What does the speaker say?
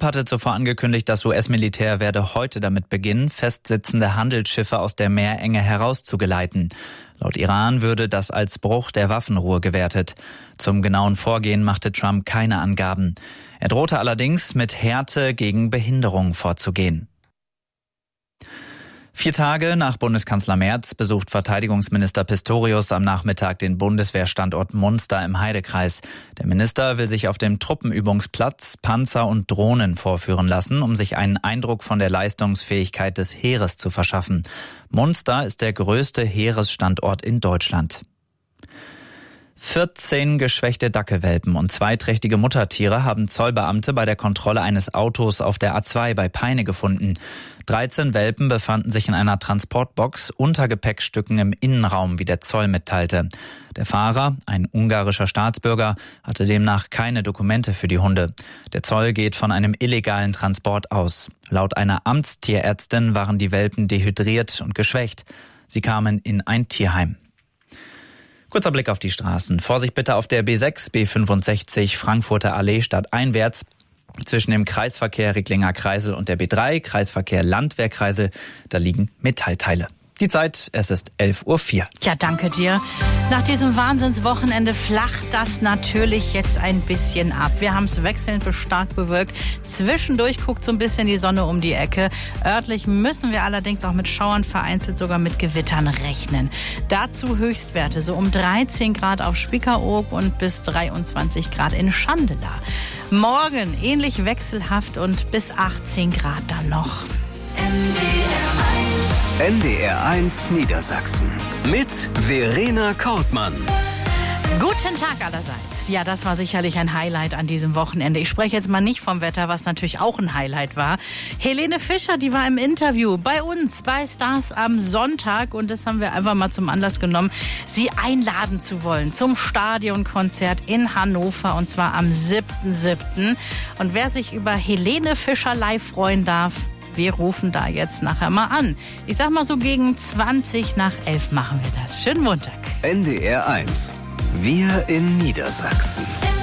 hatte zuvor angekündigt, das US-Militär werde heute damit beginnen, festsitzende Handelsschiffe aus der Meerenge herauszugeleiten. Laut Iran würde das als Bruch der Waffenruhe gewertet. Zum genauen Vorgehen machte Trump keine Angaben. Er drohte allerdings, mit Härte gegen Behinderung vorzugehen. 4 Tage nach Bundeskanzler Merz besucht Verteidigungsminister Pistorius am Nachmittag den Bundeswehrstandort Munster im Heidekreis. Der Minister will sich auf dem Truppenübungsplatz Panzer und Drohnen vorführen lassen, um sich einen Eindruck von der Leistungsfähigkeit des Heeres zu verschaffen. Munster ist der größte Heeresstandort in Deutschland. 14 geschwächte Dackelwelpen und 2 trächtige Muttertiere haben Zollbeamte bei der Kontrolle eines Autos auf der A2 bei Peine gefunden. 13 Welpen befanden sich in einer Transportbox unter Gepäckstücken im Innenraum, wie der Zoll mitteilte. Der Fahrer, ein ungarischer Staatsbürger, hatte demnach keine Dokumente für die Hunde. Der Zoll geht von einem illegalen Transport aus. Laut einer Amtstierärztin waren die Welpen dehydriert und geschwächt. Sie kamen in ein Tierheim. Kurzer Blick auf die Straßen. Vorsicht bitte auf der B6, B65 Frankfurter Allee stadteinwärts. Zwischen dem Kreisverkehr Ricklinger Kreisel und der B3, Kreisverkehr Landwehrkreisel, da liegen Metallteile. Die Zeit, es ist 11:04 Uhr. Ja, danke dir. Nach diesem Wahnsinnswochenende flacht das natürlich jetzt ein bisschen ab. Wir haben es wechselnd bis stark bewölkt. Zwischendurch guckt so ein bisschen die Sonne um die Ecke. Örtlich müssen wir allerdings auch mit Schauern, vereinzelt sogar mit Gewittern rechnen. Dazu Höchstwerte so um 13 Grad auf Spiekeroog und bis 23 Grad in Schandela. Morgen ähnlich wechselhaft und bis 18 Grad dann noch. NDR 1 Niedersachsen mit Verena Kortmann. Guten Tag allerseits. Ja, das war sicherlich ein Highlight an diesem Wochenende. Ich spreche jetzt mal nicht vom Wetter, was natürlich auch ein Highlight war. Helene Fischer, die war im Interview bei uns, bei Stars am Sonntag. Und das haben wir einfach mal zum Anlass genommen, sie einladen zu wollen zum Stadionkonzert in Hannover. Und zwar am 7.7. Und wer sich über Helene Fischer live freuen darf, wir rufen da jetzt nachher mal an. Ich sag mal so gegen 11:20 machen wir das. Schönen Montag. NDR 1. Wir in Niedersachsen.